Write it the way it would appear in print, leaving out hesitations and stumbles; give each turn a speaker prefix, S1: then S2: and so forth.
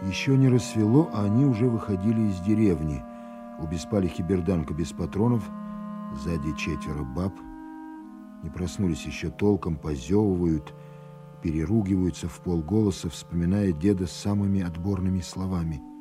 S1: Еще не рассвело, а они уже выходили из деревни. У беспалихи берданка без патронов, сзади 4 баб. Не проснулись еще толком, позевывают, переругиваются в полголоса, вспоминая деда с самыми отборными словами.